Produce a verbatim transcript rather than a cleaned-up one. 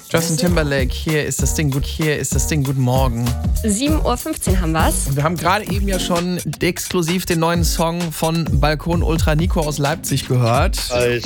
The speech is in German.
Justin Timberlake, hier ist das Ding, gut, hier ist das Ding, guten Morgen. sieben Uhr fünfzehn haben wir's. Und wir haben gerade eben ja schon exklusiv den neuen Song von Balkon Ultra Nico aus Leipzig gehört. Als